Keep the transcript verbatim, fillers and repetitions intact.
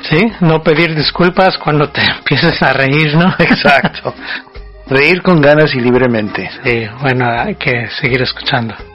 Sí, no pedir disculpas cuando te empieces a reír, ¿no? Exacto. Reír con ganas y libremente. Sí, bueno, hay que seguir escuchando.